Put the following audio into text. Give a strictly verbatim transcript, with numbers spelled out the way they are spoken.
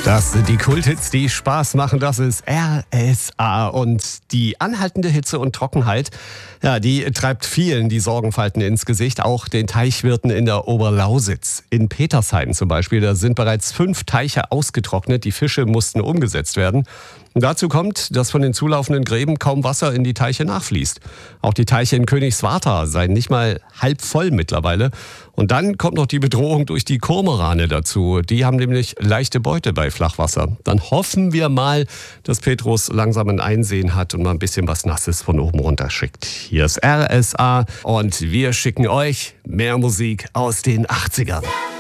Das sind die Kulthits, die Spaß machen. Das ist R S A. Und die anhaltende Hitze und Trockenheit, ja, die treibt vielen die Sorgenfalten ins Gesicht. Auch den Teichwirten in der Oberlausitz. In Petersheim zum Beispiel, da sind bereits fünf Teiche ausgetrocknet. Die Fische mussten umgesetzt werden. Und dazu kommt, dass von den zulaufenden Gräben kaum Wasser in die Teiche nachfließt. Auch die Teiche in Königswartha seien nicht mal halb voll mittlerweile. Und dann kommt noch die Bedrohung durch die Kormorane dazu. Die haben nämlich leichte Beute bei Flachwasser. Dann hoffen wir mal, dass Petrus langsam ein Einsehen hat und mal ein bisschen was Nasses von oben runter schickt. Hier ist R S A und wir schicken euch mehr Musik aus den achtzigern.